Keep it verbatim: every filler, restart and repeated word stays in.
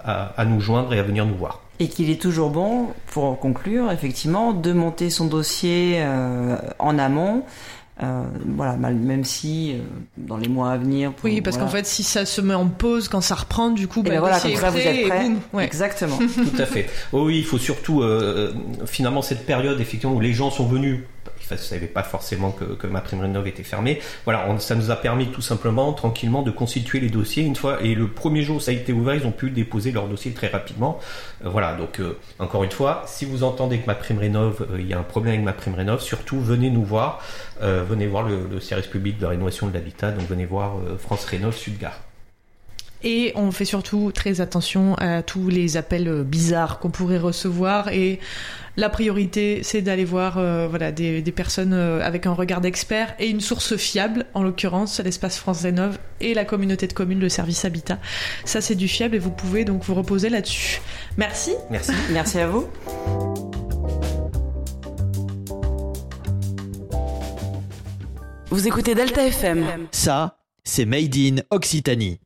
à, à nous joindre et à venir nous voir. Et qu'il est toujours bon, pour conclure, effectivement, de monter son dossier euh, en amont. Euh, voilà, même si euh, dans les mois à venir. Pour, oui, parce voilà. qu'en fait, si ça se met en pause, quand ça reprend, du coup, bah, ben voilà, comme ça, vous êtes prêts. Ouais. Exactement. Tout à fait. Oh, oui, il faut surtout euh, finalement cette période effectivement où les gens sont venus. Ils ne savaient pas forcément que, que MaPrimeRénov' était fermé. Voilà, on, ça nous a permis tout simplement, tranquillement, de constituer les dossiers une fois. Et le premier jour où ça a été ouvert, ils ont pu déposer leur dossier très rapidement. Euh, voilà, donc euh, encore une fois, si vous entendez que MaPrimeRénov', il euh, y a un problème avec MaPrimeRénov', surtout venez nous voir. Euh, venez voir le, le service public de rénovation de l'habitat. Donc venez voir euh, France Rénov' Sud-Gare. Et on fait surtout très attention à tous les appels bizarres qu'on pourrait recevoir. Et la priorité, c'est d'aller voir euh, voilà, des, des personnes avec un regard d'expert et une source fiable, en l'occurrence l'espace France Rénov' et la communauté de communes, le service habitat. Ça, c'est du fiable et vous pouvez donc vous reposer là-dessus. Merci. Merci. Merci à vous. Vous écoutez Delta F M. Ça, c'est Made in Occitanie.